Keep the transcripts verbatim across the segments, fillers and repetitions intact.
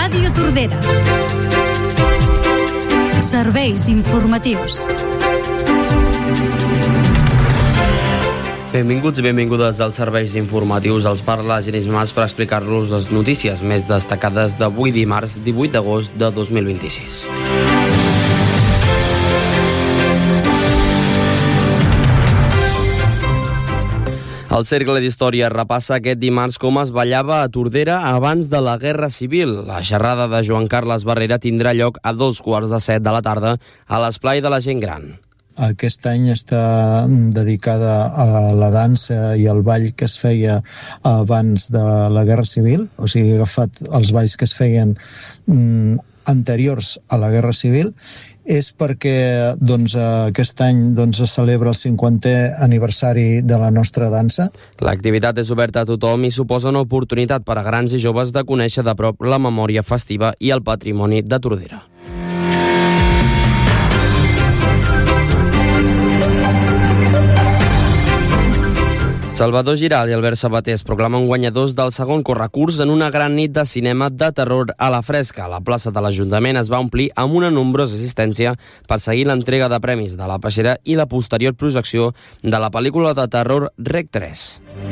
Ràdio Tordera. Serveis informatius. Benvinguts i benvingudes als serveis informatius. Els parla Genís Mas per explicar-los les notícies més destacades d'avui dimarts divuit d'agost de dos mil vint-i-sis. El Cercle d'Història repassa aquest dimarts com es ballava a Tordera abans de la Guerra Civil. La xerrada de Joan Carles Barrera tindrà lloc a dos quarts de set de la tarda a l'Esplai de la Gent Gran. Aquest any està dedicada a la dansa i al ball que es feia abans de la Guerra Civil, o sigui, he agafat els balls que es feien mm, anteriors a la Guerra Civil. És perquè doncs, aquest any doncs, es celebra el cinquantè aniversari de la nostra dansa. L'activitat és oberta a tothom i suposa una oportunitat per a grans i joves de conèixer de prop la memòria festiva i el patrimoni de Tordera. Salvador Giral i Albert Sabater es proclamen guanyadors del segon correcurs en una gran nit de cinema de terror a la fresca. La plaça de l'Ajuntament es va omplir amb una nombrosa assistència per seguir l'entrega de premis de la peixera i la posterior projecció de la pel·lícula de terror Rec tres.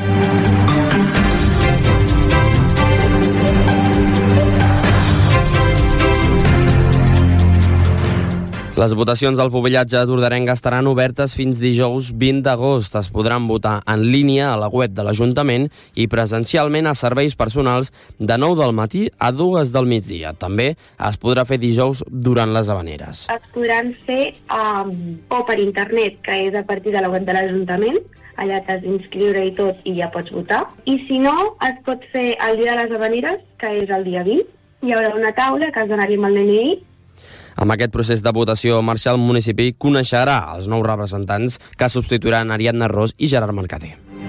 Les votacions del pobillatge tordarenc estaran obertes fins dijous vint d'agost. Es podran votar en línia a la web de l'Ajuntament i presencialment a serveis personals de nou del matí a dues del migdia. També es podrà fer dijous durant les havaneres. Es podran fer um, o per internet, que és a partir de la web de l'Ajuntament. Allà t'has d'inscriure i tot i ja pots votar. I si no, es pot fer el dia de les havaneres, que és el dia vint. Hi haurà una taula que has d'anar-hi amb el D N I. Amb aquest procés de votació marxa el municipi coneixerà els nous representants que substituiran Ariadna Ros i Gerard Mercader.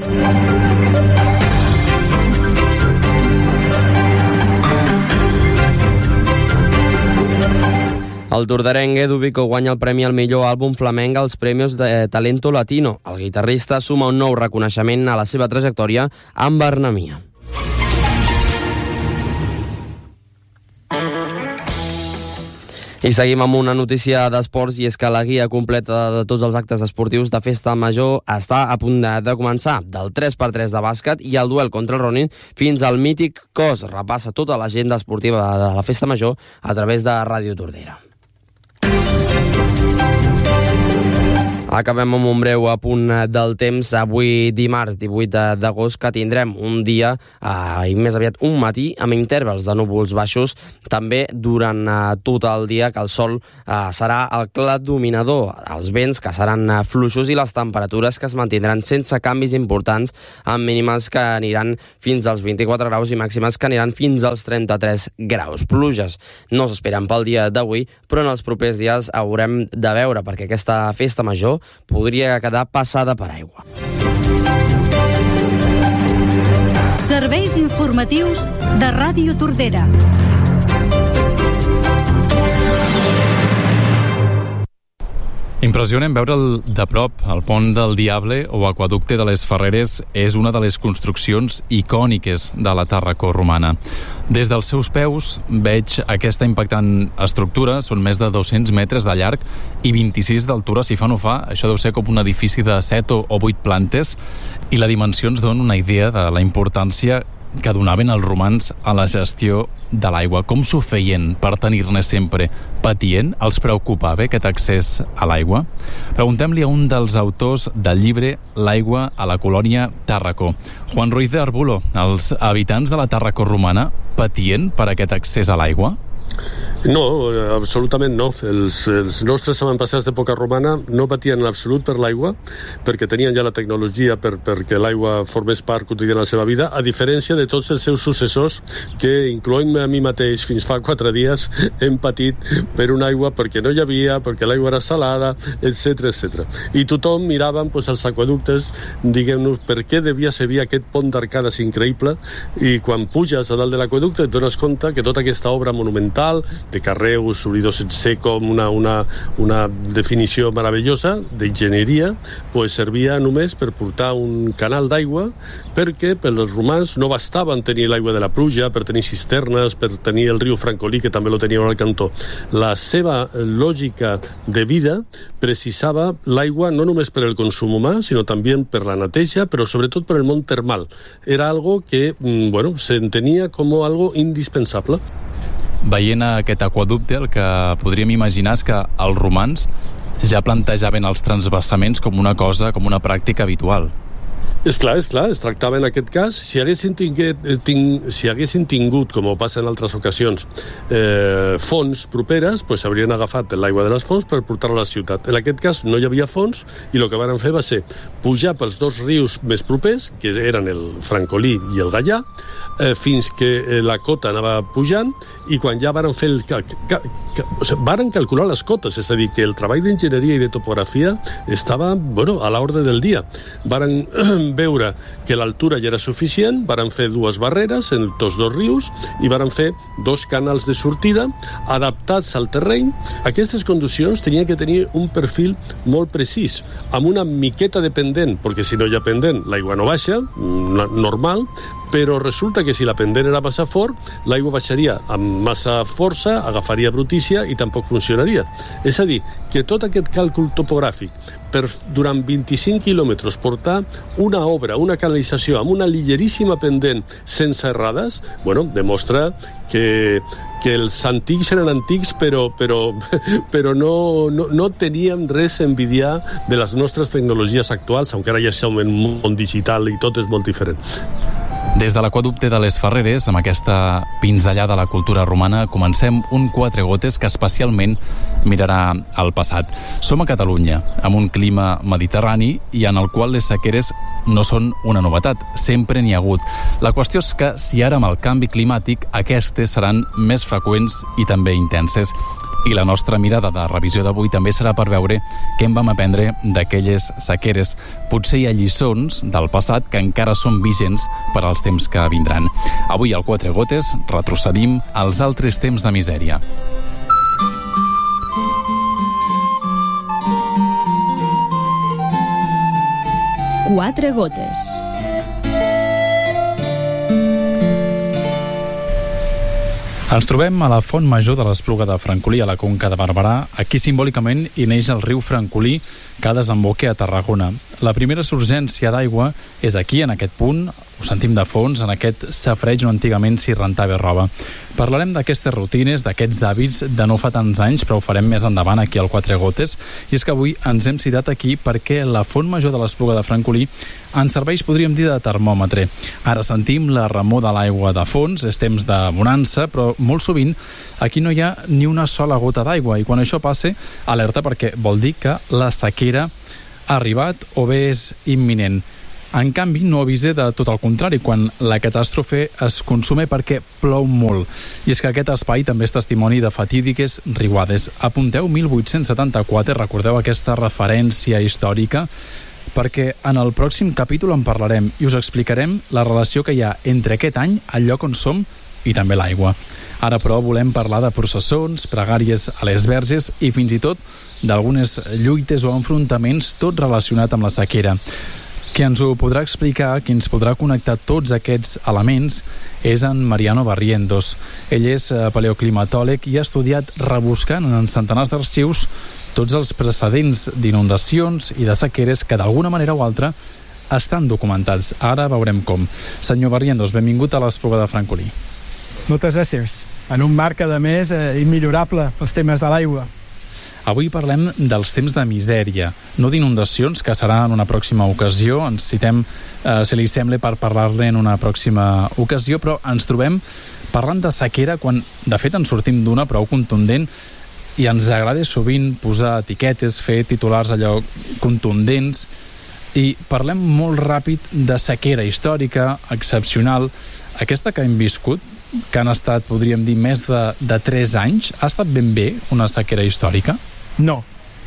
El tordarenc Edu Vico guanya el premi al millor àlbum flamenc als Premios de Talento Latino. El guitarrista suma un nou reconeixement a la seva trajectòria amb Barnamia. I seguim amb una notícia d'esports, i és que la guia completa de tots els actes esportius de Festa Major està a punt de començar. Del tres per tres de bàsquet i el duel contra el Ronin fins al mític cos. Repassa tota l'agenda esportiva de la Festa Major a través de Ràdio Tordera. Acabem amb un breu apunt del temps. Avui dimarts divuit d'agost que tindrem un dia eh, i més aviat un matí amb intervals de núvols baixos, també durant eh, tot el dia, que el sol eh, serà el clar dominador, els vents que seran eh, fluixos i les temperatures que es mantindran sense canvis importants, amb mínimes que aniran fins als vint-i-quatre graus i màximes que aniran fins als trenta-tres graus. Pluges no s'esperen pel dia d'avui, però en els propers dies haurem de veure, perquè aquesta festa major podria quedar passada per aigua. Serveis informatius de Ràdio Tordera. Impressionant veure'l de prop. El pont del Diable o aqueducte de les Ferreres és una de les construccions icòniques de la Tàrraco romana. Des dels seus peus veig aquesta impactant estructura. Són més de dos-cents metres de llarg i vint-i-sis d'altura, si fa no fa. Això deu ser com un edifici de set o vuit plantes, i la dimensió ens dona una idea de la importància que donaven els romans a la gestió de l'aigua. Com s'ho feien per tenir-ne sempre? Patient? Els preocupava aquest accés a l'aigua? Preguntem-li a un dels autors del llibre L'aigua a la colònia Tàrraco, Juan Ruiz de Arbulo. Els habitants de la Tàrraco romana patien per aquest accés a l'aigua? No, absolutament no. Els, els nostres avantpassats d'època romana no patien en absolut per l'aigua, perquè tenien ja la tecnologia per, perquè l'aigua formés part quotidiana de la seva vida, a diferència de tots els seus successors, que, incloent-me a mi mateix, fins fa quatre dies hem patit per una aigua perquè no hi havia, perquè l'aigua era salada, etcètera, etcètera. I tothom miràvem pues, els aqueductes, diguem-nos, per què devia servir aquest pont d'arcades increïble, i quan puges a dalt de l'aqueducte et dones compte que tota aquesta obra monumental total, de carreus, obridors en seco, una, una, una definició meravellosa d'enginyeria, pues servia només per portar un canal d'aigua, perquè per els romans no bastaven tenir l'aigua de la pluja, per tenir cisternes, per tenir el riu Francolí, que també lo teníem al cantó. La seva lògica de vida precisava l'aigua no només per el consum humà, sinó també per la neteja, però sobretot per el món termal. Era algo que, bueno, se entenia com algo indispensable. Veient aquest aqüeducte, el que podríem imaginar és que els romans ja plantejaven els transvasaments com una cosa, com una pràctica habitual. És clar, és clar, es tractava en aquest cas, si haguessin, tinguet, ting, si haguessin tingut, com passa en altres ocasions, eh, fonts properes, pues haurien agafat l'aigua de les fonts per portar-la a la ciutat. En aquest cas no hi havia fonts i el que van fer va ser pujar pels dos rius més propers, que eren el Francolí i el Gaià, eh, fins que la cota anava pujant, i quan ja van fer el... Ca, ca, ca, o sigui, van calcular les cotes, és a dir, que el treball d'enginyeria i de topografia estava, bueno, a l'ordre del dia. Van veure que l'altura ja era suficient, varen fer dues barreres en tots dos rius i varen fer dos canals de sortida adaptats al terreny. Aquestes condicions tenien que tenir un perfil molt precís, amb una miqueta de pendent, perquè si no hi ha pendent l'aigua no baixa, normal, però resulta que si la pendent era massa fort, l'aigua baixaria amb massa força, agafaria brutícia i tampoc funcionaria. És a dir, que tot aquest càlcul topogràfic per durant vint-i-cinc quilòmetres portar una obra, una canalització amb una ligeríssima pendent sense errades, bueno, demostra que, que els antics eren antics però, però, però no, no, no tenien res a envidiar de les nostres tecnologies actuals, encara ara ja som en un món digital i tot és molt diferent. Des de l'aqüeducte de les Ferreres, amb aquesta pinzellada de la cultura romana, comencem un Quatre Gotes que especialment mirarà al passat. Som a Catalunya, amb un clima mediterrani i en el qual les sequeres no són una novetat, sempre n'hi ha hagut. La qüestió és que si ara amb el canvi climàtic aquestes seran més freqüents i també intenses. I la nostra mirada de revisió d'avui també serà per veure què en vam aprendre d'aquelles sequeres. Potser hi ha lliçons del passat que encara són vigents per als temps que vindran. Avui al Quatre Gotes retrocedim als altres temps de misèria. Quatre Gotes. Ens trobem a la font major de l'Espluga de Francolí, a la Conca de Barberà. Aquí simbòlicament hi neix el riu Francolí, que desemboca a Tarragona. La primera surgència d'aigua és aquí, en aquest punt, ho sentim de fons, en aquest safareig on antigament s'hi rentava roba. Parlarem d'aquestes rutines, d'aquests hàbits de no fa tants anys, però ho farem més endavant aquí al Quatre Gotes. I és que avui ens hem citat aquí perquè la font major de l'Espluga de Francolí ens serveix, podríem dir, de termòmetre. Ara sentim la remor de l'aigua de fons, és temps de bonança, però molt sovint aquí no hi ha ni una sola gota d'aigua, i quan això passe, alerta, perquè vol dir que la sequera ha arribat o bé és imminent. En canvi, no avisa de tot el contrari, quan la catàstrofe es consuma perquè plou molt. I és que aquest espai també és testimoni de fatídiques riuades. Apunteu mil vuit-cents setanta-quatre, recordeu aquesta referència històrica, perquè en el pròxim capítol en parlarem i us explicarem la relació que hi ha entre aquest any, el lloc on som, i també l'aigua. Ara, però, volem parlar de processons, pregàries a les verges i fins i tot d'algunes lluites o enfrontaments, tot relacionat amb la sequera. Qui ens ho podrà explicar, qui ens podrà connectar tots aquests elements, és en Mariano Barrientos. Ell és paleoclimatòleg i ha estudiat rebuscant en centenars d'arxius tots els precedents d'inundacions i de sequeres que d'alguna manera o altra estan documentats. Ara veurem com. Senyor Barrientos, benvingut a l'Espluga de Francolí. Moltes gràcies. En un marc, a més, immillorable pels temes de l'aigua. Avui parlem dels temps de misèria, no d'inundacions, que serà en una pròxima ocasió. Ens citem, eh, si li sembla, per parlar-ne en una pròxima ocasió, però ens trobem parlant de sequera quan, de fet, en sortim d'una prou contundent i ens agrada sovint posar etiquetes, fer titulars allò contundents, i parlem molt ràpid de sequera històrica, excepcional. Aquesta que hem viscut, que han estat, podríem dir, més de, de tres anys, ha estat ben bé una sequera històrica? No.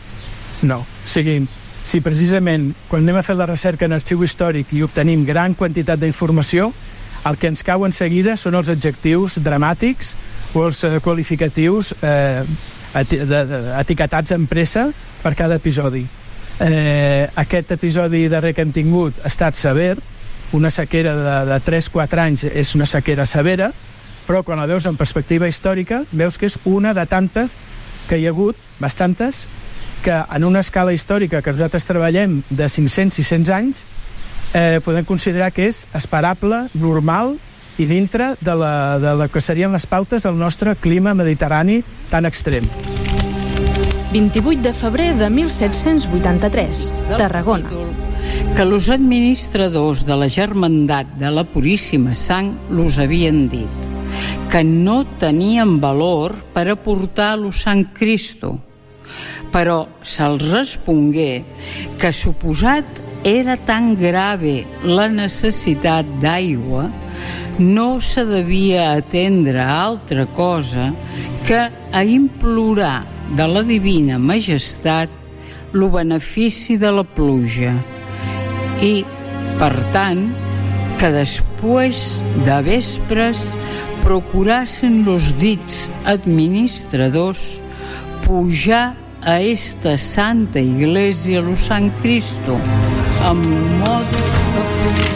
No. O sigui, si precisament quan anem a fer la recerca en arxiu històric i obtenim gran quantitat d'informació, el que ens cau en seguida són els adjectius dramàtics o els eh, qualificatius eh, eti de, de, etiquetats en pressa per cada episodi. Eh, aquest episodi darrer que hem tingut ha estat sever, una sequera de, de tres quatre anys és una sequera severa, però quan la veus en perspectiva històrica veus que és una de tantes que hi ha hagut, bastantes, que en una escala històrica que nosaltres treballem de cinc-cents a sis-cents anys eh, podem considerar que és esperable, normal i dintre de la, de la que serien les pautes del nostre clima mediterrani tan extrem. vint-i-vuit de febrer de mil set-cents vuitanta-tres, Tarragona. Que los administradors de la Germandat de la Puríssima Sang los havien dit que no tenien valor per aportar lo Sant Cristo, però se'ls respongué que suposat era tan grave la necessitat d'aigua, no se devia atendre a altra cosa que a implorar de la Divina Majestat lo benefici de la pluja i, per tant, que després de vespres procurasen los dits administradors pujar a esta santa iglesia lo San Cristo amb modo de...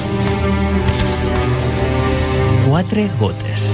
Quatre gotes.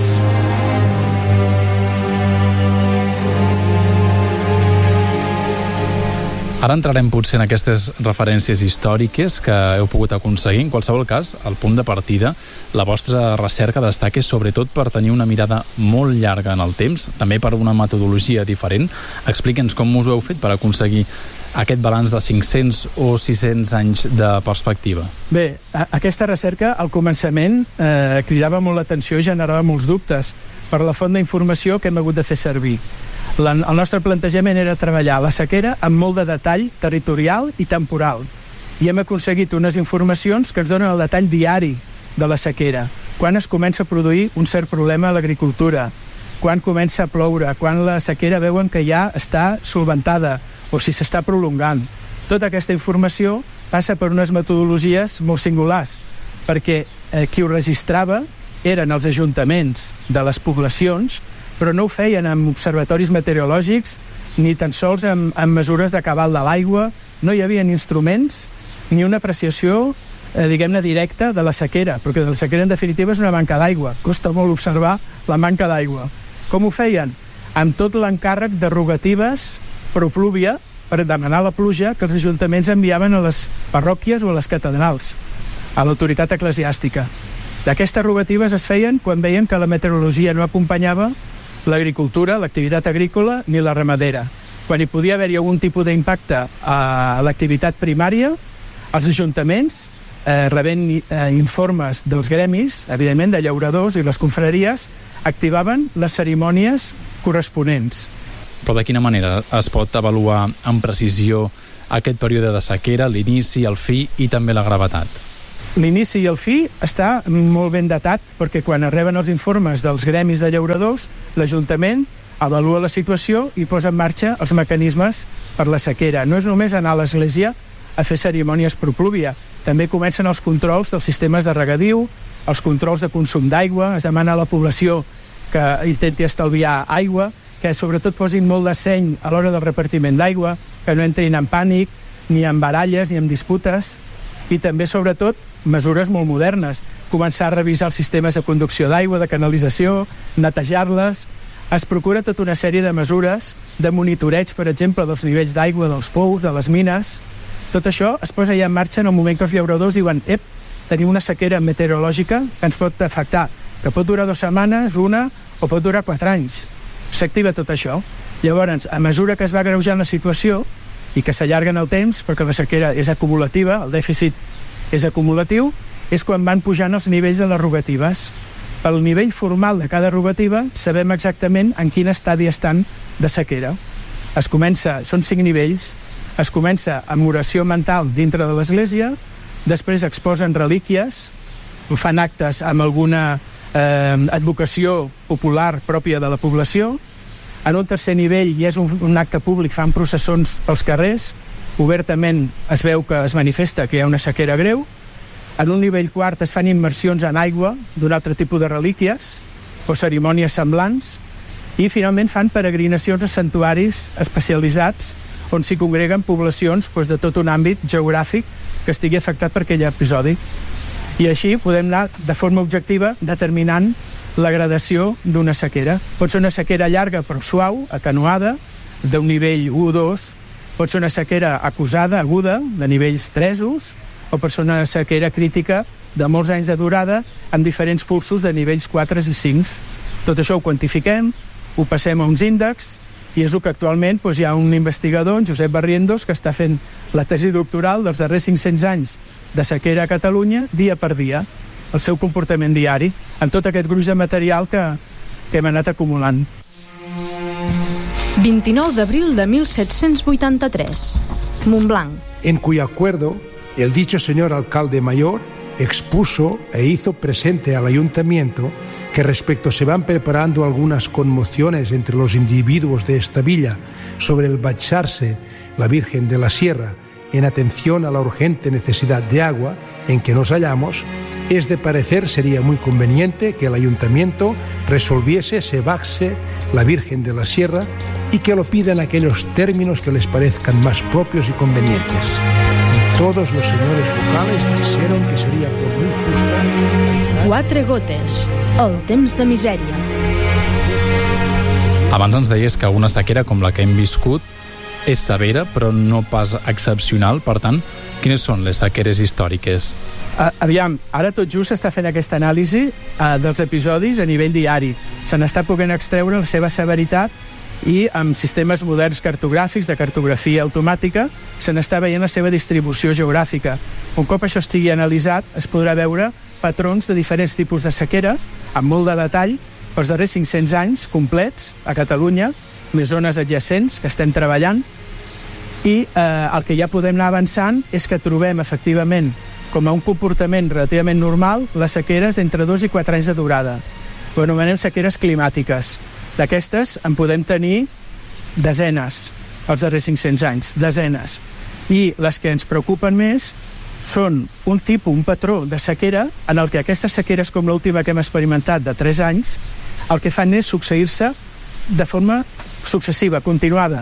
Ara entrarem potser en aquestes referències històriques que heu pogut aconseguir. En qualsevol cas, el punt de partida, la vostra recerca destaca sobretot per tenir una mirada molt llarga en el temps, també per una metodologia diferent. Explique'ns com us ho heu fet per aconseguir aquest balanç de cinc-cents o sis-cents anys de perspectiva. Bé, a- aquesta recerca al començament eh, cridava molt l'atenció i generava molts dubtes per la font d'informació que hem hagut de fer servir. La, el nostre plantejament era treballar la sequera amb molt de detall territorial i temporal. I hem aconseguit unes informacions que ens donen el detall diari de la sequera. Quan es comença a produir un cert problema a l'agricultura, quan comença a ploure, quan la sequera veuen que ja està solventada o si s'està prolongant. Tota aquesta informació passa per unes metodologies molt singulars, perquè eh, qui ho registrava eren els ajuntaments de les poblacions, però no ho feien amb observatoris meteorològics ni tan sols amb, amb mesures de cabal de l'aigua. No hi havia ni instruments ni una apreciació, eh, diguem-ne, directa de la sequera, perquè la sequera en definitiva és una manca d'aigua. Costa molt observar la manca d'aigua. Com ho feien? Amb tot l'encàrrec de rogatives pro pluvia per demanar la pluja que els ajuntaments enviaven a les parròquies o a les catedrals, a l'autoritat eclesiàstica. D'aquestes rogatives es feien quan veien que la meteorologia no acompanyava l'agricultura, l'activitat agrícola ni la ramadera. Quan hi podia haver-hi algun tipus d'impacte a l'activitat primària, els ajuntaments, eh, rebent eh, informes dels gremis, evidentment de llauradors i les confraries, activaven les cerimònies corresponents. Però de quina manera es pot avaluar amb precisió aquest període de sequera, l'inici, el fi i també la gravetat? L'inici i el fi està molt ben datat, perquè quan reben els informes dels gremis de llauradors, l'Ajuntament avalua la situació i posa en marxa els mecanismes per la sequera. No és només anar a l'església a fer cerimònies pro pluvia, també comencen els controls dels sistemes de regadiu, els controls de consum d'aigua, es demana a la població que intenti estalviar aigua, que sobretot posin molt de seny a l'hora del repartiment d'aigua, que no entrin en pànic, ni en baralles, ni en disputes, i també, sobretot, mesures molt modernes. Començar a revisar els sistemes de conducció d'aigua, de canalització, netejar-les. Es procura tota una sèrie de mesures de monitoreig, per exemple, dels nivells d'aigua, dels pous, de les mines. Tot això es posa ja en marxa en el moment que els llauradors diuen ep, tenim una sequera meteorològica que ens pot afectar, que pot durar dues setmanes, una, o pot durar quatre anys. S'activa tot això. Llavors, a mesura que es va agreujant la situació i que s'allarga en el temps, perquè la sequera és acumulativa, el dèficit és acumulatiu, és quan van pujant els nivells de les rogatives. Pel nivell formal de cada rogativa sabem exactament en quin estadi estan de sequera. Es comença, són cinc nivells, es comença amb oració mental dintre de l'església, després exposen relíquies, fan actes amb alguna eh, advocació popular pròpia de la població. En un tercer nivell ja és un, un acte públic, fan processons pels carrers, obertament es veu que es manifesta que hi ha una sequera greu. En un nivell quart es fan immersions en aigua d'un altre tipus de relíquies o cerimònies semblants, i finalment fan peregrinacions a santuaris especialitzats on s'hi congreguen poblacions doncs, de tot un àmbit geogràfic que estigui afectat per aquell episodi. I així podem anar de forma objectiva determinant la gradació d'una sequera. Pot ser una sequera llarga però suau, atenuada, d'un nivell u o dos, pot ser una sequera acusada, aguda, de nivells tresos, o pot ser una sequera crítica de molts anys de durada amb diferents pulsos de nivells quatre i cinc. Tot això ho quantifiquem, ho passem a uns índexs, i és el que actualment doncs, hi ha un investigador, en Josep Barrientos, que està fent la tesi doctoral dels darrers cinc-cents anys de sequera a Catalunya, dia per dia, el seu comportament diari, en tot aquest gruix de material que, que hem anat acumulant. vint-i-nou d'abril de mil set-cents vuitanta-tres. Montblanc. En cuyo acuerdo, el dicho señor alcalde mayor expuso e hizo presente al ayuntamiento que respecto se van preparando algunas conmociones entre los individuos de esta villa sobre el bacharse la Virgen de la Sierra en atención a la urgente necesidad de agua en que nos hallamos, es de parecer sería muy conveniente que el ayuntamiento resolviese se baxe la Virgen de la Sierra y que lo pida en aquellos términos que les parezcan más propios y convenientes. Y todos los señores vocales dijeron que sería por muy justa... Quatre gotes. El temps de misèria. Abans ens deies que una sequera com la que hem viscut és severa, però no pas excepcional. Per tant, quines són les sequeres històriques? Uh, aviam, ara tot just s'està fent aquesta anàlisi uh, dels episodis a nivell diari. Se n'està podent extreure la seva severitat i amb sistemes moderns cartogràfics, de cartografia automàtica, se n'està veient la seva distribució geogràfica. Un cop això estigui analitzat, es podrà veure patrons de diferents tipus de sequera, amb molt de detall, pels darrers cinc-cents anys complets a Catalunya, les zones adjacents que estem treballant, i eh, el que ja podem anar avançant és que trobem efectivament com a un comportament relativament normal les sequeres d'entre dos i quatre anys de durada. Ho anomenem sequeres climàtiques. D'aquestes en podem tenir desenes els darrers cinc-cents anys, desenes. I les que ens preocupen més són un tipus, un patró de sequera en el que aquestes sequeres com l'última que hem experimentat de tres anys, el que fan és succeir-se de forma successiva, continuada,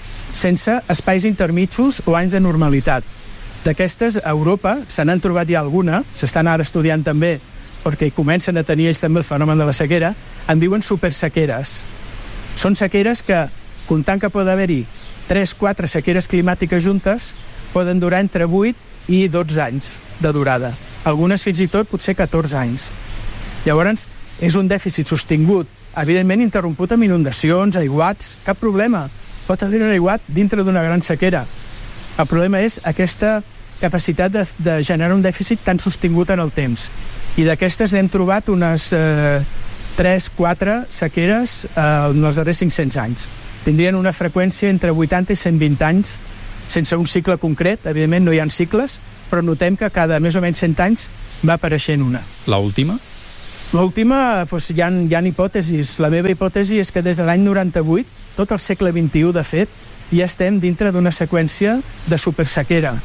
sense espais intermitjos o anys de normalitat. D'aquestes, a Europa se n'han trobat ja alguna, s'estan ara estudiant també, perquè comencen a tenir ells també el fenomen de la sequera, en diuen supersequeres. Són sequeres que, comptant que pot haver-hi tres quatre sequeres climàtiques juntes, poden durar entre vuit i dotze anys de durada. Algunes fins i tot potser catorze anys. Llavors, és un dèficit sostingut, evidentment interromput amb inundacions, aiguats, cap problema. Pot haver un aiguat dintre d'una gran sequera. El problema és aquesta capacitat de, de generar un dèficit tan sostingut en el temps. I d'aquestes n'hem trobat unes eh, tres quatre sequeres eh, en els darrers cinc-cents anys. Tindrien una freqüència entre vuitanta i cent vint anys, sense un cicle concret, evidentment no hi ha cicles, però notem que cada més o menys cent anys va apareixent una. L'última? L'última, doncs, hi ha, hi ha hipòtesis. La meva hipòtesi és que des de l'any noranta-vuit, tot el segle vint-i-u, de fet, ja estem dintre d'una seqüència de supersequera.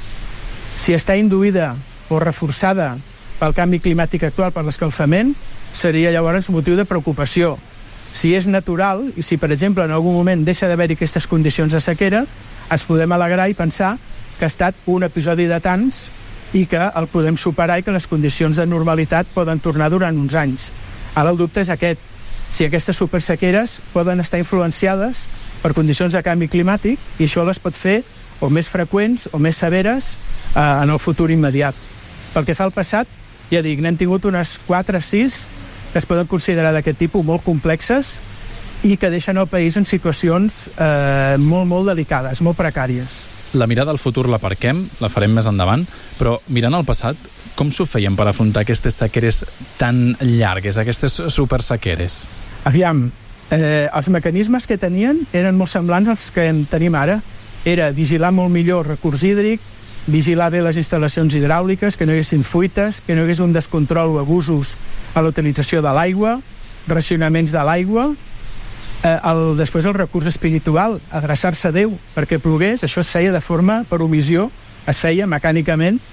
Si està induïda o reforçada pel canvi climàtic actual, per l'escalfament, seria llavors motiu de preocupació. Si és natural, i si, per exemple, en algun moment deixa d'haver-hi aquestes condicions de sequera, ens podem alegrar i pensar que ha estat un episodi de tants i que el podem superar i que les condicions de normalitat poden tornar durant uns anys. Ara el dubte és aquest, si aquestes supersequeres poden estar influenciades per condicions de canvi climàtic i això les pot fer o més freqüents o més severes eh, en el futur immediat. Pel que fa al passat, ja dic, n'hem tingut unes quatre o sis que es poden considerar d'aquest tipus molt complexes i que deixen el país en situacions eh, molt, molt delicades, molt precàries. La mirada al futur la aparquem, la farem més endavant, però mirant al passat, com s'ho feien per afrontar aquestes sequeres tan llargues, aquestes supersequeres? Aviam, eh, els mecanismes que tenien eren molt semblants als que en tenim ara. Era vigilar molt millor el recurs hídric, vigilar bé les instal·lacions hidràuliques, que no hi haguessin fuites, que no hi hagués un descontrol o abusos a la utilització de l'aigua, racionaments de l'aigua, eh, el, després el recurs espiritual, adreçar-se a Déu perquè plogués, això es feia de forma per omissió, es feia mecànicament,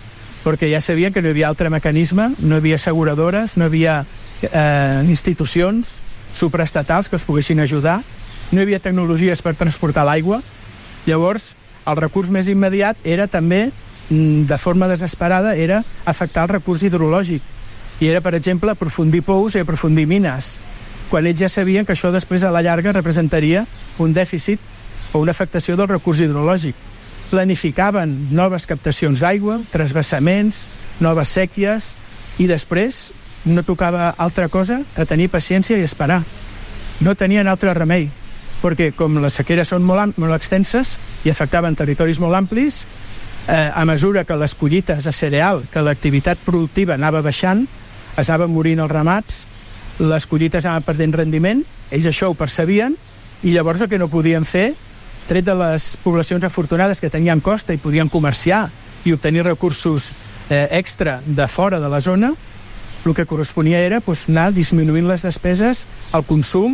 perquè ja sabien que no hi havia altre mecanisme, no hi havia asseguradores, no hi havia eh, institucions supraestatals que els poguessin ajudar, no hi havia tecnologies per transportar l'aigua. Llavors, el recurs més immediat era també, de forma desesperada, era afectar el recurs hidrològic. I era, per exemple, aprofundir pous i aprofundir mines, quan ells ja sabien que això després a la llarga representaria un dèficit o una afectació del recurs hidrològic. Planificaven noves captacions d'aigua, transvasaments, noves sèquies, i després no tocava altra cosa que tenir paciència i esperar. No tenien altre remei, perquè com les sequeres són molt, molt extenses i afectaven territoris molt amplis, eh, a mesura que les collites de cereal, que l'activitat productiva anava baixant, es anaven morint els ramats, les collites anaven perdent rendiment, ells això ho percebien, i llavors el que no podien fer, tret de les poblacions afortunades que tenien costa i podien comerciar i obtenir recursos eh, extra de fora de la zona, el que corresponia era pues, anar disminuint les despeses, el consum,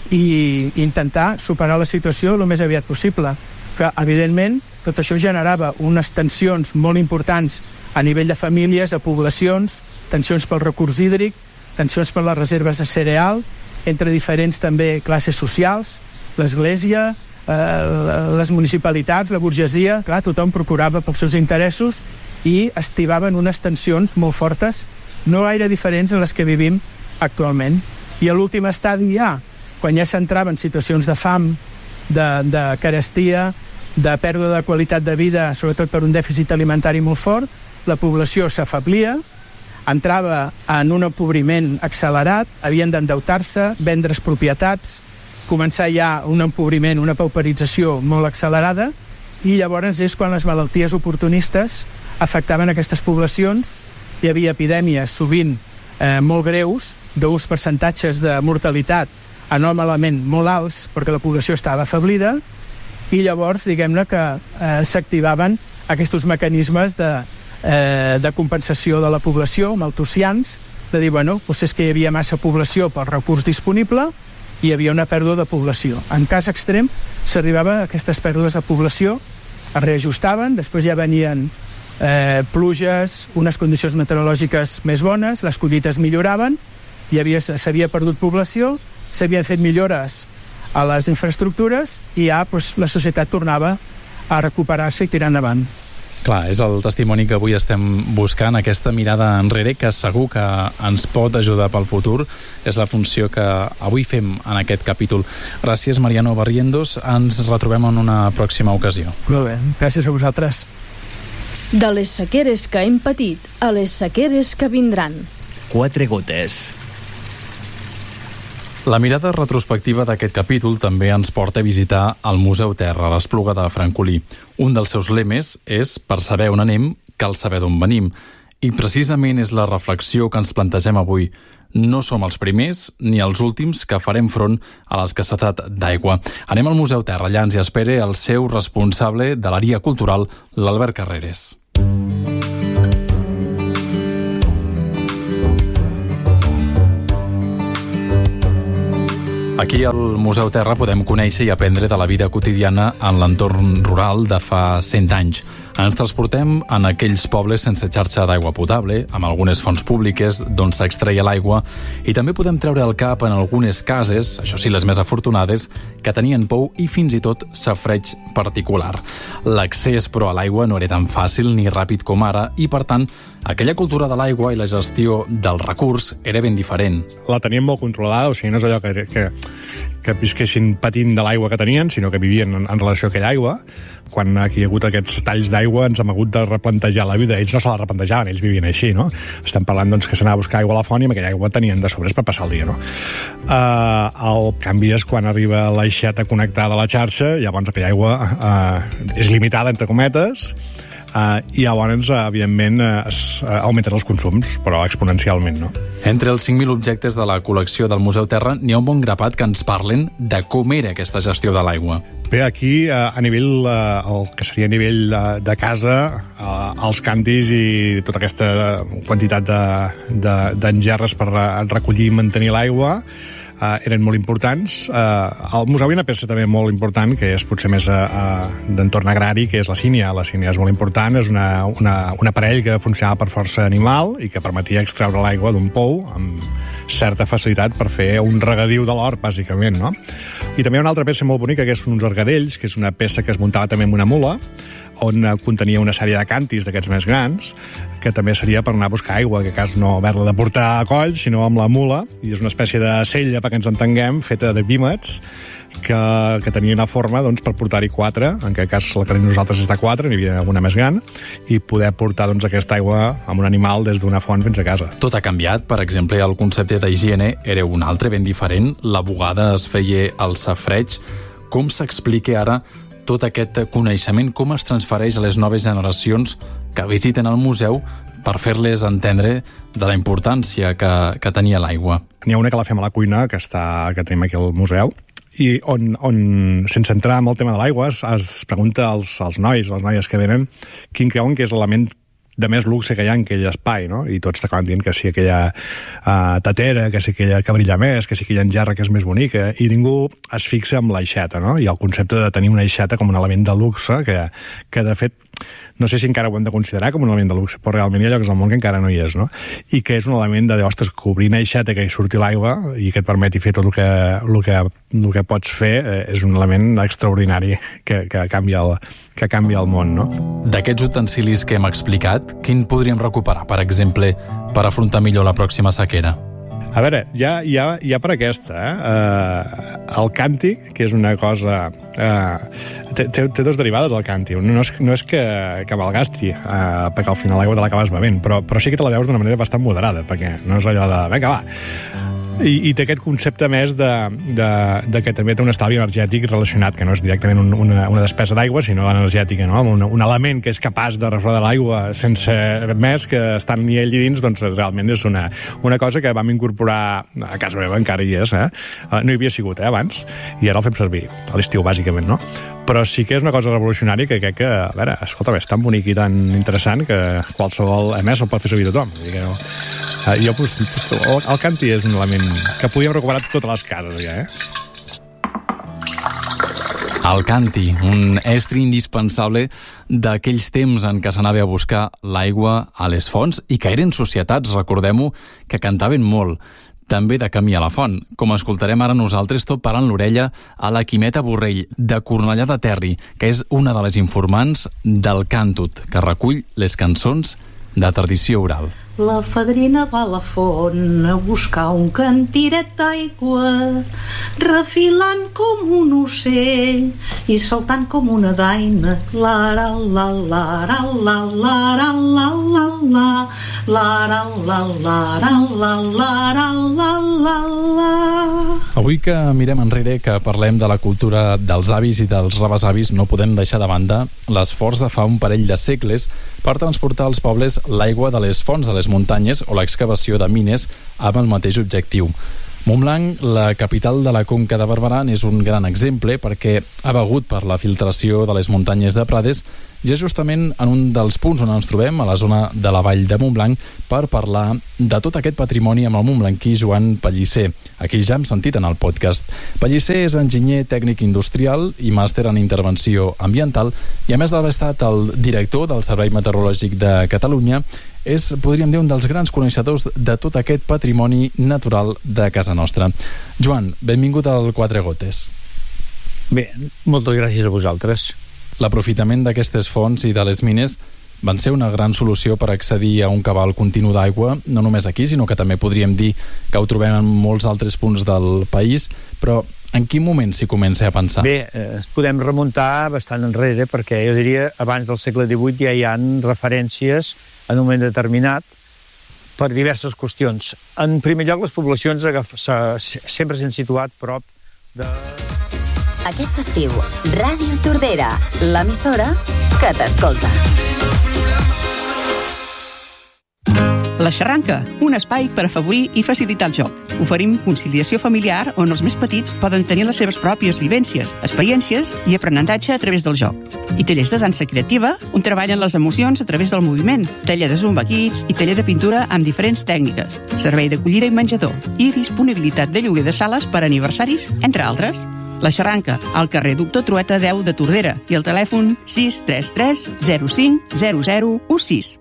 i intentar superar la situació el més aviat possible. Que, evidentment, tot això generava unes tensions molt importants a nivell de famílies, de poblacions, tensions pel recurs hídric, tensions per les reserves de cereal, entre diferents també classes socials, l'Església, eh, les municipalitats, la burgesia, clar, tothom procurava pels seus interessos i estivaven unes tensions molt fortes, no gaire diferents a les que vivim actualment. I a l'últim estadi ja, quan ja s'entrava en situacions de fam, de, de carestia, de pèrdua de qualitat de vida, sobretot per un dèficit alimentari molt fort, la població s'afablia, entrava en un empobriment accelerat, havien d'endeutar-se, vendre's propietats, començar ja un empobriment, una pauperització molt accelerada, i llavors és quan les malalties oportunistes afectaven aquestes poblacions. Hi havia epidèmies sovint eh, molt greus, d'uns percentatges de mortalitat anòmalament molt alts, perquè la població estava afablida, i llavors, diguem-ne, que eh, s'activaven aquests mecanismes de, eh, de compensació de la població, maltusians, de dir, bueno, doncs és que hi havia massa població pel recurs disponible i hi havia una pèrdua de població. En cas extrem, s'arribava a aquestes pèrdues de població, es reajustaven, després ja venien eh, pluges, unes condicions meteorològiques més bones, les collites milloraven, hi havia, s'havia perdut població, s'havien fet millores a les infraestructures i ja doncs, la societat tornava a recuperar-se i tirar endavant. Clar, és el testimoni que avui estem buscant, aquesta mirada enrere que segur que ens pot ajudar pel futur. És la funció que avui fem en aquest capítol. Gràcies, Mariano Barrientos. Ens retrobem en una pròxima ocasió. Molt bé, gràcies a vosaltres. De les sequeres que hem patit a les sequeres que vindran. Quatre gotes. La mirada retrospectiva d'aquest capítol també ens porta a visitar el Museu Terra, a l'Espluga de Francolí. Un dels seus lemes és «Per saber on anem, cal saber d'on venim». I precisament és la reflexió que ens plantegem avui. No som els primers ni els últims que farem front a l'escassetat d'aigua. Anem al Museu Terra, allà ens hi espera el seu responsable de l'àrea cultural, l'Albert Carreres. Aquí al Museu Terra podem conèixer i aprendre de la vida quotidiana en l'entorn rural de fa cent anys. Ens transportem en aquells pobles sense xarxa d'aigua potable, amb algunes fonts públiques d'on s'extreia l'aigua, i també podem treure el cap en algunes cases, això sí les més afortunades, que tenien pou i fins i tot safareig particular. L'accés, però, a l'aigua no era tan fàcil ni ràpid com ara, i per tant, aquella cultura de l'aigua i la gestió del recurs era ben diferent. La tenien molt controlada, o sigui, no és allò que, que, que visquessin patint de l'aigua que tenien, sinó que vivien en, en relació a aquella aigua. Quan aquí hi ha hagut aquests talls d'aigua ens hem hagut de replantejar la vida. Ells no se la replantejaven, ells vivien així, no? Estem parlant doncs, que s'anava a buscar aigua a la font i amb aquella aigua tenien de sobres per passar el dia, no? Uh, el canvi és quan arriba l'aixeta connectada a la xarxa, llavors aquella aigua uh, és limitada, entre cometes, Uh, i llavors, uh, evidentment, uh, es, uh, augmenten els consums, però exponencialment, no? Entre els cinc mil objectes de la col·lecció del Museu Terra n'hi ha un bon grapat que ens parlen de com era aquesta gestió de l'aigua. Bé, aquí, uh, a nivell, uh, el que seria a nivell de, de casa, uh, els càntirs i tota aquesta quantitat de, de, d'engerres per uh, recollir i mantenir l'aigua, uh, eren molt importants. Uh, al museu hi ha una peça també molt important, que és potser més uh, uh, d'entorn agrari, que és la sínia. La sínia és molt important, és una, una, un aparell que funcionava per força animal i que permetia extreure l'aigua d'un pou amb certa facilitat per fer un regadiu de l'hort, bàsicament, no? I també hi ha una altra peça molt bonica, que és uns argadells, que és una peça que es muntava també amb una mula, on contenia una sèrie de càntirs d'aquests més grans, que també seria per anar a buscar aigua, que a cas no haver-la de portar a coll, sinó amb la mula, i és una espècie de sella, perquè ens entenguem, feta de vímets, que, que tenia una forma doncs, per portar-hi quatre, en aquest cas la que tenim nosaltres és de quatre, n'hi havia alguna més gran, i poder portar doncs, aquesta aigua amb un animal des d'una font fins a casa. Tot ha canviat, per exemple, el concepte d'higiene era un altre, ben diferent, la bugada es feia al safareig. Com s'explica ara tot aquest coneixement, com es transfereix a les noves generacions que visiten el museu per fer-les entendre de la importància que, que tenia l'aigua? N'hi ha una que la fem a la cuina, que, està, que tenim aquí al museu, i on, on sense entrar en el tema de l'aigua, es, es pregunta als, als nois, les noies que venen, quin creuen que és l'element de més luxe que hi ha en aquell espai, no? I tots t'acaben dient que sí aquella uh, tatera, que sí aquella que brilla més, que sí aquella engerra que és més bonica, i ningú es fixa en l'aixeta, no? I el concepte de tenir una aixeta com un element de luxe, que, que de fet, no sé si encara ho hem de considerar com un element de luxe, però realment hi ha llocs al món que encara no hi és, no? I que és un element de, ostres, cobrir una aixeta que hi surti l'aigua i que et permeti fer tot el que, el que, el que pots fer, eh, és un element extraordinari que, que, canvia el, que canvia el món, no? D'aquests utensilis que hem explicat, quin podríem recuperar, per exemple, per afrontar millor la pròxima sequera? A veure, hi ha, hi ha, hi ha per aquesta, eh? Uh, el càntic, que és una cosa... Uh, té, té, té dos derivades, el càntic. No és, no és que, que malgasti, uh, perquè al final l'aigua te l'acabes bevent, però, però sí que te la veus d'una manera bastant moderada, perquè no és allò de... Vinga, va! I, i té aquest concepte més de, de, de que també té un estalvi energètic relacionat, que no és directament un, una, una despesa d'aigua, sinó energètica, no? Un, un element que és capaç de refredar l'aigua sense més que estant ni ell dins, doncs realment és una, una cosa que vam incorporar a casa meva, encara hi és, eh? No hi havia sigut, eh, abans, i ara el fem servir a l'estiu, bàsicament, no? Però sí que és una cosa revolucionària que crec que, a veure, escolta, és tan bonic i tan interessant que qualsevol, a més, el pot fer servir tothom. Vull dir que no... Uh, jo, pues, el, el canti és un element que podíem recuperar totes les cases, ja, eh? El canti, un estri indispensable d'aquells temps en què s'anava a buscar l'aigua a les fonts i que eren societats, recordem-ho, que cantaven molt. També de camí a la font, com escoltarem ara nosaltres tot parant l'orella a la Quimeta Borrell, de Cornellà de Terri, que és una de les informants del Càntut, que recull les cançons de tradició oral. La fadrina va a la font a buscar un cantiret d'aigua, refilant com un ocell i saltant com una daina. La la la la la la la la la la la la la la la la la. Avui que mirem enrere, que parlem de la cultura dels avis i dels rebesavis, no podem deixar de banda l'esforç de fa un parell de segles per transportar als pobles l'aigua de les fonts de les muntanyes o l'excavació de mines amb el mateix objectiu. Montblanc, la capital de la Conca de Barberà, és un gran exemple perquè ha begut per la filtració de les muntanyes de Prades i és justament en un dels punts on ens trobem, a la zona de la vall de Montblanc, per parlar de tot aquest patrimoni amb el montblanquí Joan Pellicer. Aquí ja hem sentit en el podcast. Pellicer és enginyer tècnic industrial i màster en intervenció ambiental i, a més d'haver estat el director del Servei Meteorològic de Catalunya, és, podríem dir, un dels grans coneixedors de tot aquest patrimoni natural de casa nostra. Joan, benvingut al Quatre Gotes. Bé, moltes gràcies a vosaltres. L'aprofitament d'aquestes fonts i de les mines van ser una gran solució per accedir a un cabal continu d'aigua, no només aquí, sinó que també podríem dir que ho trobem en molts altres punts del país, però en quin moment s'hi comença a pensar? Bé, eh, podem remuntar bastant enrere, perquè jo diria abans del segle divuit ja hi ha referències en un moment determinat per diverses qüestions. En primer lloc, les poblacions sempre s'han situat prop de... Aquest estiu, Ràdio Tordera, l'emissora que t'escolta. La Xarranca, un espai per afavorir i facilitar el joc. Oferim conciliació familiar on els més petits poden tenir les seves pròpies vivències, experiències i aprenentatge a través del joc. I tallers de dansa creativa on treballen les emocions a través del moviment, taller de Zumba Kids i taller de pintura amb diferents tècniques, servei d'acollida i menjador i disponibilitat de lloguer de sales per aniversaris, entre altres. La Xarranca, al carrer Doctor Trueta deu de Tordera i el telèfon sis tres tres zero cinc zero zero u sis.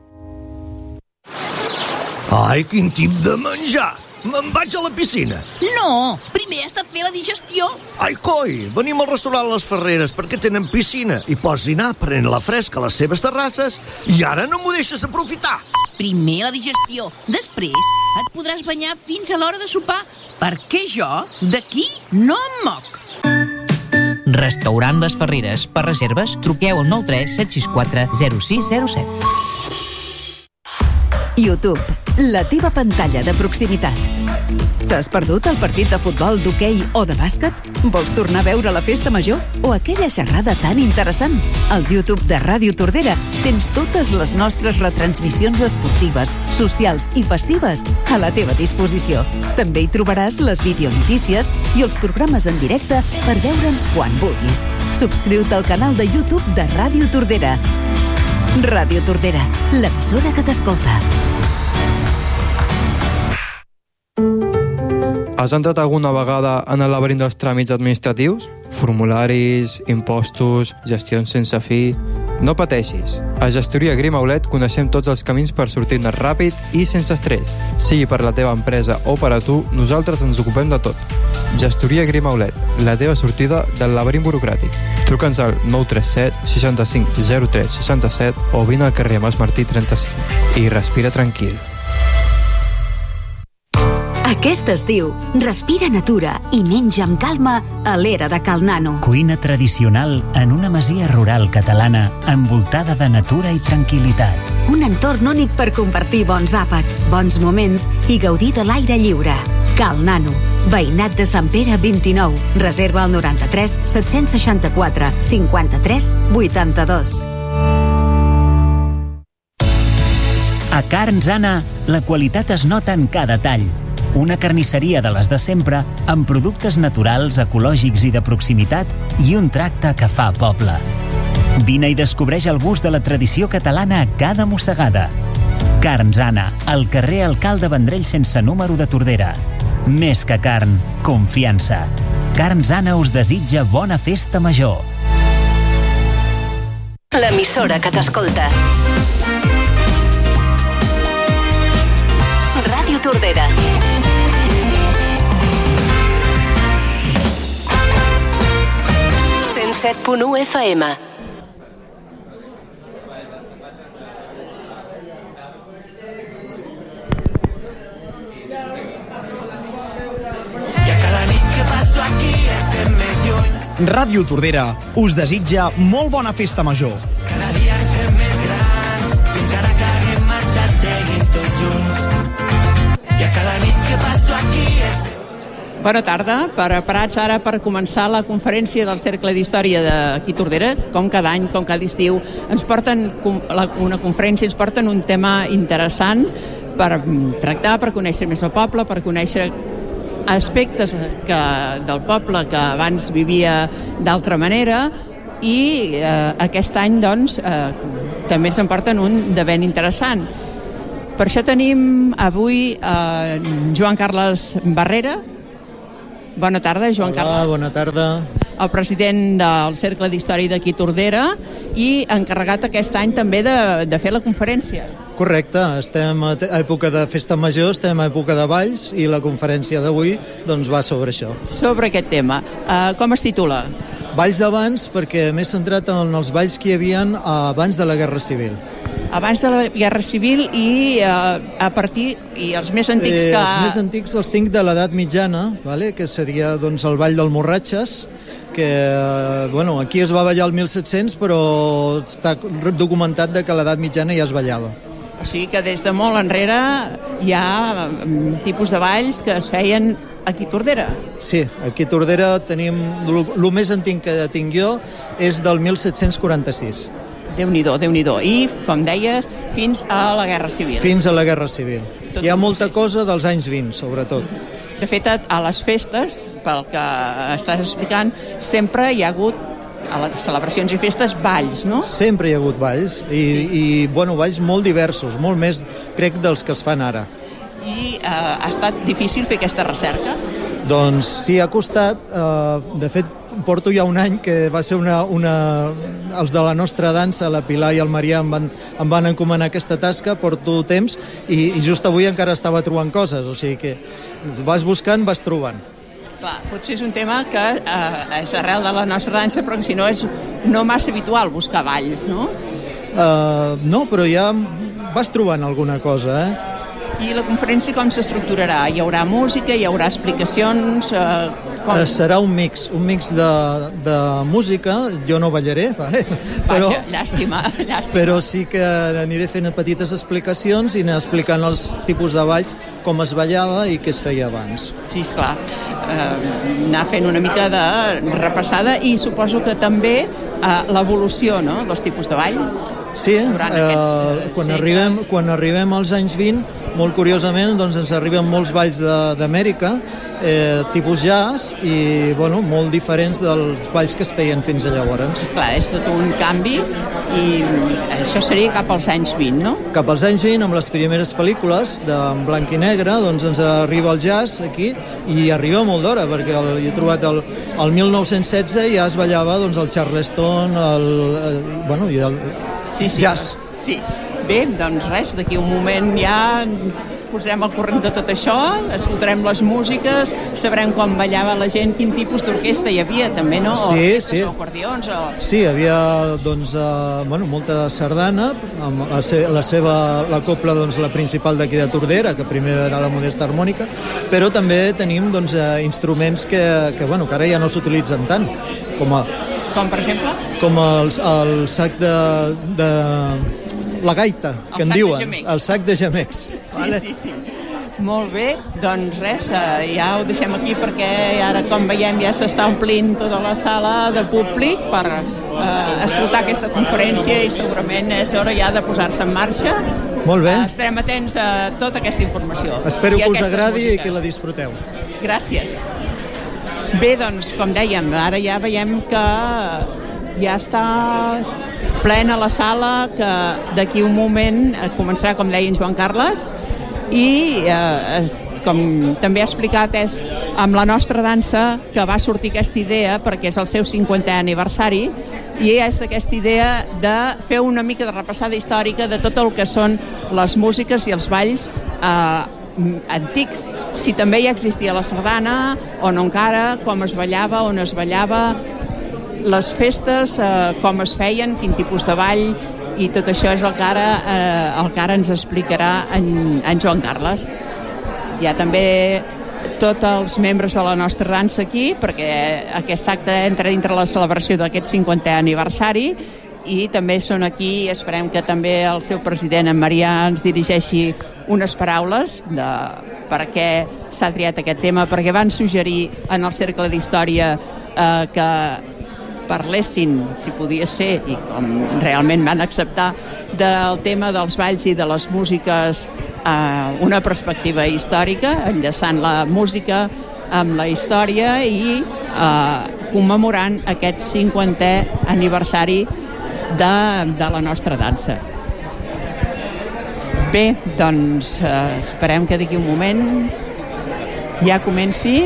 Ai, quin tip de menjar! Me'n vaig a la piscina. No, primer has de fer la digestió. Ai, coi, venim al restaurant Les Ferreres perquè tenen piscina i pots dinar prenent la fresca a les seves terrasses i ara no m'ho deixes aprofitar. Primer la digestió, després et podràs banyar fins a l'hora de sopar, perquè jo d'aquí no em moc. Restaurant Les Ferreres. Per reserves, truqueu al nou tres set sis quatre zero sis zero set. YouTube, la teva pantalla de proximitat. T'has perdut el partit de futbol, d'hoquei o de bàsquet? Vols tornar a veure la festa major o aquella xerrada tan interessant? Al YouTube de Ràdio Tordera tens totes les nostres retransmissions esportives, socials i festives a la teva disposició. També hi trobaràs les videonotícies i els programes en directe per veure'ns quan vulguis. Subscriu-te al canal de YouTube de Ràdio Tordera. Ràdio Tordera, l'emissora que t'escolta. Has entrat alguna vegada en el laberint dels tràmits administratius? Formularis, impostos, gestions sense fi... No pateixis. A Gestoria Grimaulet coneixem tots els camins per sortir-ne ràpid i sense estrès. Sigui per la teva empresa o per a tu, nosaltres ens ocupem de tot. Gestoria Grimaulet, la teva sortida del laberint burocràtic. Truca'ns al nou tres set seixanta-cinc zero tres seixanta-set o vine al carrer Mas Martí trenta-cinc i respira tranquil. Aquest estiu, respira natura i menja amb calma a l'era de Cal Nano. Cuina tradicional en una masia rural catalana envoltada de natura i tranquil·litat. Un entorn únic per compartir bons àpats, bons moments i gaudir de l'aire lliure. Cal Nano, veïnat de Sant Pere vint-i-nou. Reserva al noranta-tres set-cents seixanta-quatre cinquanta-tres vuitanta-dos. A Carns Anna, la qualitat es nota en cada tall. Una carnisseria de les de sempre, amb productes naturals, ecològics i de proximitat i un tracte que fa poble. Vine i descobreix el gust de la tradició catalana a cada mossegada. Carns Anna, al carrer Alcalde Vendrell sense número de Tordera. Més que carn, confiança. Carns Anna us desitja bona festa major. L'emissora que t'escolta. Ràdio Tordera. cent set punt u F M. Ràdio Tordera us desitja molt bona festa major. Cada dia ens fem més grans, encara que haguem marxat seguim tots junts. I a cada nit que passo aquí estem... Bona tarda, preparats ara per començar la conferència del Cercle d'Història d'aquí Tordera. Com cada any, com cada estiu, ens porten una conferència, ens porten un tema interessant per tractar, per conèixer més el poble, per conèixer aspectes que, del poble que abans vivia d'altra manera i eh, aquest any doncs eh, també ens en porten un de ben interessant. Per això tenim avui eh, Joan Carles Barrera. Bona tarda, Joan Hola, Carles. Bona tarda. El president del Cercle d'Història d'aquí Tordera i encarregat aquest any també de, de fer la conferència. Correcte, estem a època de festa major, estem a època de balls i la conferència d'avui doncs, va sobre això. Sobre aquest tema. Uh, com es titula? Balls d'abans, perquè m'he centrat en els balls que hi havia abans de la Guerra Civil. Abans de la Guerra Civil i uh, a partir... i els més antics que... Eh, els més antics els tinc de l'edat mitjana, vale? Que seria doncs, el ball del Morratxes, que bueno, aquí es va ballar el mil set-cents, però està documentat de que a l'edat mitjana ja es ballava. O sigui que des de molt enrere hi ha tipus de balls que es feien aquí a Tordera. Sí, aquí a Tordera tenim... El més antic que tinc jo és del mil set-cents quaranta-sis. Déu-n'hi-do, Déu-n'hi-do. I, com deies, fins a la Guerra Civil. Fins a la Guerra Civil. Hi ha molta cosa dels anys vint, sobretot. De fet, a les festes, pel que estàs explicant, sempre hi ha hagut, a les celebracions i festes, balls, no? Sempre hi ha hagut balls, i, i bueno, balls molt diversos, molt més, crec, dels que es fan ara. I eh, ha estat difícil fer aquesta recerca? Doncs sí, ha costat. Eh, de fet, porto ja un any que va ser una, una... Els de la nostra dansa, la Pilar i el Marià, em van, em van encomanar aquesta tasca, porto temps, i, i just avui encara estava trobant coses, o sigui que vas buscant, vas trobant. Clar, potser és un tema que eh, és arrel de la nostra dansa, però si no és no massa habitual buscar balls, no? Uh, no, però ja vas trobant alguna cosa, eh? I la conferència com s'estructurarà? Hi haurà música, hi haurà explicacions? Eh, com... uh, serà un mix, un mix de, de música, jo no ballaré, vale? Però, Vaja, llàstima, llàstima. Però sí que aniré fent petites explicacions i anar explicant els tipus de balls, com es ballava i què es feia abans. Sí, esclar. Eh, anar fent una mica de repassada i suposo que també eh, l'evolució, no?, dels tipus de ball. Sí, eh, quan, arribem, quan arribem als anys vint, molt curiosament, doncs ens arriben molts balls d'Amèrica, eh, tipus jazz, i bueno, molt diferents dels balls que es feien fins a llavors. Esclar, és tot un canvi, i això seria cap als anys vint, no? Cap als anys vint, amb les primeres pel·lícules de blanc i negre, doncs ens arriba el jazz aquí, i arriba molt d'hora, perquè el, he trobat el, el mil nou-cents setze ja es ballava doncs, el Charleston, el, el, bueno, i el sí, sí, jazz. Sí. Bé, doncs res, d'aquí un moment ja posarem al corrent de tot això, escoltarem les músiques, sabrem com ballava la gent, quin tipus d'orquestra hi havia també, no? Sí, sí. O acordions, o... Sí, hi havia doncs, uh, bueno, molta sardana, amb la, se la seva la copla, doncs, la principal d'aquí de Tordera, que primer era la Modesta Harmònica, però també tenim doncs, uh, instruments que, que, bueno, que ara ja no s'utilitzen tant, com a... Com, per exemple? Com el, el sac de... de la gaita, que en diuen, el sac de gemecs. Sí, vale? sí, sí. Molt bé, doncs res, ja ho deixem aquí perquè ara, com veiem, ja s'està omplint tota la sala de públic per eh, escoltar aquesta conferència i segurament és hora ja de posar-se en marxa. Molt bé. Estarem atents a tota aquesta informació. Espero que us agradi i que la disfruteu. Gràcies. Bé, doncs, com dèiem, ara ja veiem que ja està plena la sala, que d'aquí un moment començarà, com deia en Joan Carles, i eh, es, com també ha explicat, és amb la nostra dansa que va sortir aquesta idea, perquè és el seu cinquantè aniversari, i és aquesta idea de fer una mica de repassada històrica de tot el que són les músiques i els balls eh, antics, si també ja existia la sardana o no encara, com es ballava, on es ballava, les festes, eh, com es feien, quin tipus de ball, i tot això és el que ara, eh, el que ara ens explicarà en, en Joan Carles. Hi ha també tots els membres de la nostra dansa aquí, perquè aquest acte entra dintre la celebració d'aquest cinquantè aniversari, i també són aquí, esperem que també el seu president, en Marià, ens dirigeixi unes paraules de per què s'ha triat aquest tema, perquè van suggerir en el Cercle d'Història eh, que parlessin, si podia ser, i com realment van acceptar, del tema dels balls i de les músiques eh, una perspectiva històrica, enllaçant la música amb la història i eh, commemorant aquest cinquantè aniversari de, de la nostra dansa. Bé, doncs eh, esperem que d'aquí un moment ja comenci.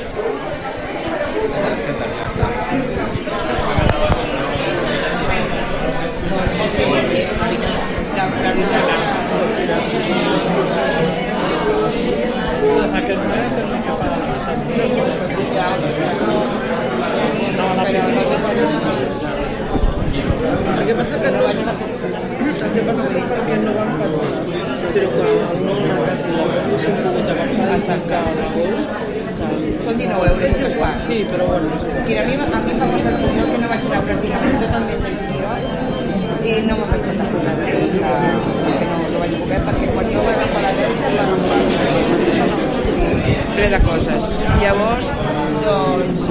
El que passa que no vagin a el que passa que perquè no van per però que el nou no s'han pogut agafar a tancar el col. Són dinou euros els quals. Sí, però bueno. Mira, a mi, a mi m'ha passat jo que no vaig anar pràcticament tot el mes de juliol i no me'n vaig anar a la Teresa, perquè no, no vaig poder, perquè quan jo vaig agafar la Teresa va agafar ple de coses. Llavors, doncs,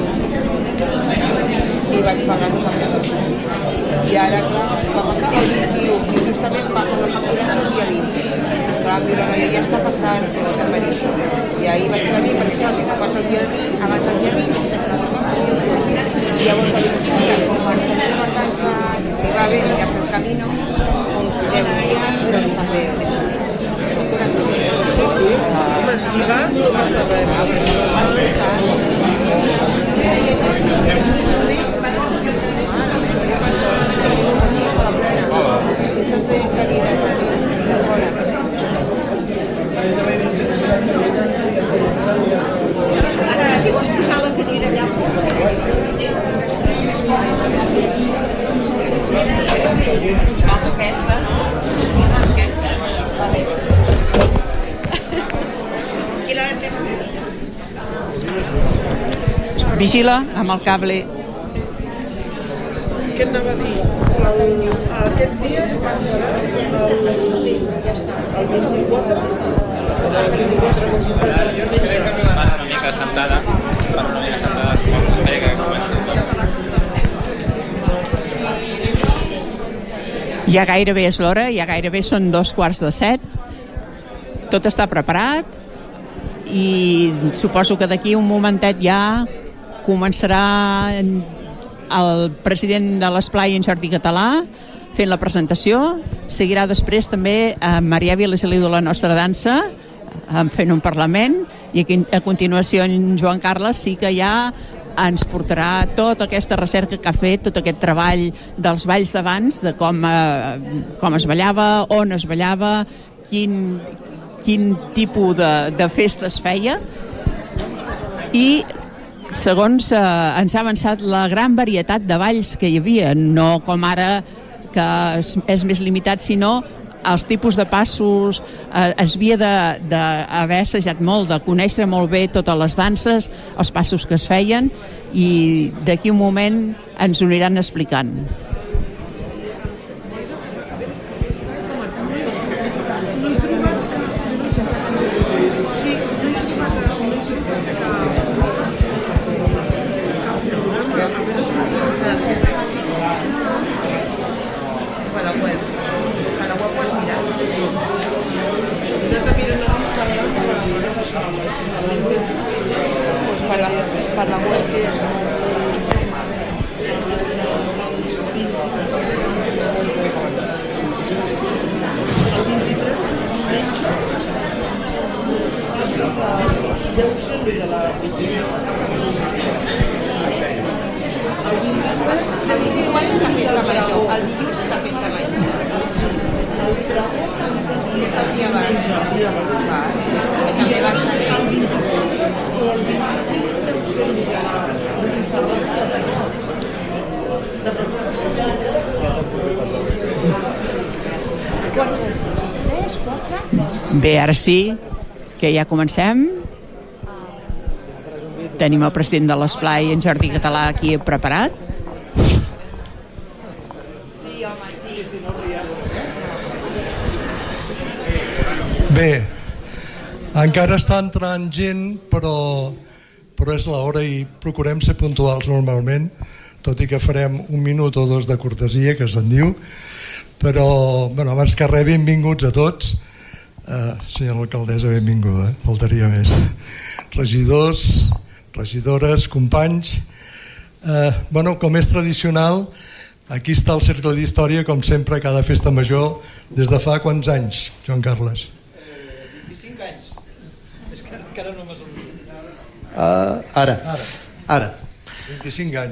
i vaig pagar tot el mes. I ara, clar, va passar el vint-i-u i justament passa la facturació el dia vint. canvi la noia ja està passant, que vas a venir això. I ahir vaig venir, perquè clar, si no passa el dia vint, abans del dia vint, i llavors el dia com marxa de matança, si va bé, ja fer el camino, uns deu dies, però també això. Són quaranta dies. Home, si vas, no passa res. Ara, si vols posar la cadira allà fora. Aquesta, no? Aquesta. Vigila amb el cable. Què anava a dir? Aquest dia passarà el vint-i-quatre Van una mica assentada, van una mica assentada, si vol fer que comenci. Ja gairebé és l'hora, ja gairebé són dos quarts de set. Tot està preparat i suposo que d'aquí un momentet ja començarà el president de l'Esplai, en Jordi Català, fent la presentació. Seguirà després també a Maria Viles i la nostra dansa, fent un parlament, i a continuació en Joan Carles sí que ja ens portarà tota aquesta recerca que ha fet, tot aquest treball dels balls d'abans, de com, eh, com es ballava, on es ballava, quin, quin tipus de, de festa es feia, i segons eh, ens ha avançat la gran varietat de balls que hi havia, no com ara que és, és més limitat, sinó els tipus de passos. eh, es havia d'haver assajat molt, de conèixer molt bé totes les danses, els passos que es feien, i d'aquí un moment ens ho aniran explicant. Per la web. Deu ser el de la... El vint-i-quatre és la festa major, el dilluns és la festa major. És el dia abans. Que també va ser... Bé, ara sí que ja comencem. Tenim el president de l'Esplai, en Jordi Català, aquí preparat. Bé, encara està entrant gent, però, però és l'hora i procurem ser puntuals normalment, tot i que farem un minut o dos de cortesia, que se'n diu, però bueno, abans que res, benvinguts a tots. Uh, senyora alcaldessa, benvinguda, faltaria més. Regidors, regidores, companys, uh, bueno, com és tradicional, aquí està el Cercle d'Història, com sempre, a cada festa major, des de fa quants anys, Joan Carles? vint-i-cinc anys. És que encara no m'has... Uh, ara, ara, ara. vint-i-cinc anys.